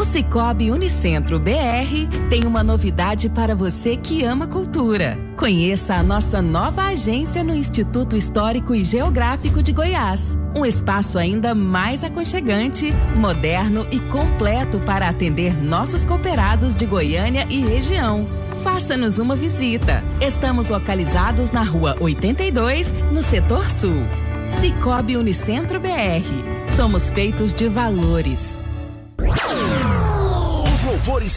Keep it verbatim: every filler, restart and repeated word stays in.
O Sicoob Unicentro B R tem uma novidade para você que ama cultura. Conheça a nossa nova agência no Instituto Histórico e Geográfico de Goiás. Um espaço ainda mais aconchegante, moderno e completo para atender nossos cooperados de Goiânia e região. Faça-nos uma visita. Estamos localizados na Rua oitenta e dois, no Setor Sul. Sicoob Unicentro B R. Somos feitos de valores. Os louvores